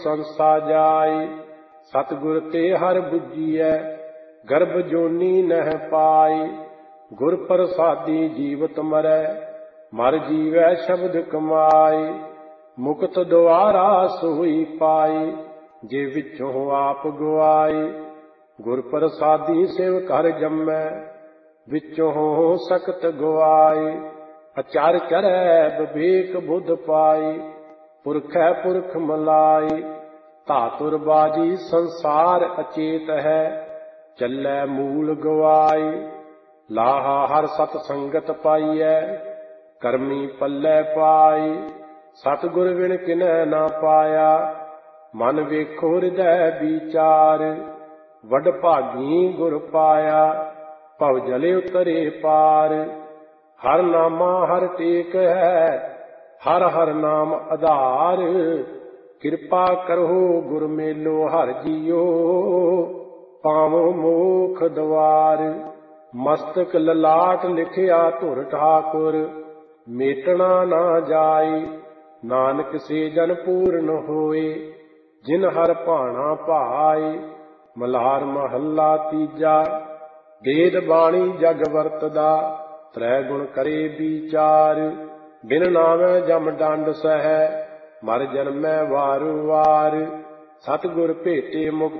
ਸੰਸਾ ਜਾਈ। ਸਤਿਗੁਰ ਤੇ ਹਰ ਬੁੱਝੀਐ ਗਰਭ ਜੋਨੀ ਨਹਿ ਪਾਈ। ਗੁਰ ਪ੍ਰਸਾਦੀ ਜੀਵਤ ਮਰੈ ਮਰ ਜੀਵੈ ਸ਼ਬਦ ਕਮਾਈ। ਮੁਕਤ ਦੁਆਰਾ ਸੋਈ ਪਾਈ ਜੇ ਵਿੱਚੋਂ ਆਪ ਗਵਾਈ। ਗੁਰ ਪ੍ਰਸਾਦੀ ਸਿਵ ਘਰ ਜੰਮੈ ਵਿੱਚੋਂ ਸਕਤ ਗਵਾਈ। ਅਚਰ ਕਰੈ ਵਿਵੇਕ ਬੁੱਧ ਪਾਈ ਪੁਰਖੈ ਪੁਰਖ ਮਲਾਈ। ਧਾਤੁਰ ਬਾਜੀ ਸੰਸਾਰ ਅਚੇਤ ਹੈ ਚੱਲੈ ਮੂਲ ਗਵਾਈ। ਲਾਹਾ ਹਰ ਸਤ ਸੰਗਤ ਪਾਈਐ ਕਰਮੀ ਪੱਲੇ ਪਾਈ। ਸਤਿਗੁਰ ਬਿਨ ਕਿਨੈ ਨਾ ਪਾਇਆ ਮਨ ਵੇਖੋ ਹਿਰਦੈ ਵਿਚਾਰ। ਵਡ ਭਾਗੀ ਗੁਰ ਪਾਇਆ ਭਵ ਜਲੇ ਉਤਰੇ ਪਾਰ। ਹਰ ਨਾਮਾ ਹਰ ਟੇਕ ਹੈ ਹਰ ਹਰ ਨਾਮ ਆਧਾਰ। ਕਿਰਪਾ ਕਰੋ ਗੁਰ ਮੇਲੋ ਹਰ ਜੀਓ ਪਾਵੋ ਮੋਖ ਦਵਾਰ। ਮਸਤਕ ਲਲਾਟ ਲਿਖਿਆ ਧੁਰ ਠਾਕੁਰ ਮੇਟਣਾ ਨਾ ਜਾਈ। ਨਾਨਕ ਸੇ ਜਨ ਪੂਰਨ ਹੋਏ ਜਿਨ ਹਰ ਭਾਣਾ ਭਾਈ। ਮਲਹਾਰ ਮਹੱਲਾ ਤੀਜਾ। ਵੇਦ ਬਾਣੀ ਜਗ ਵਰਤਦਾ ਤ੍ਰੈ ਗੁਣ ਕਰੇ ਵਿਚਾਰ। ਬਿਨ ਨਾਵੈ ਜਮ ਡੰਡ ਸਹੈ ਮਰ ਜਨਮੈ ਵਾਰ ਵਾਰ। ਸਤਿਗੁਰ ਭੇਟੇ ਮੁਕਤ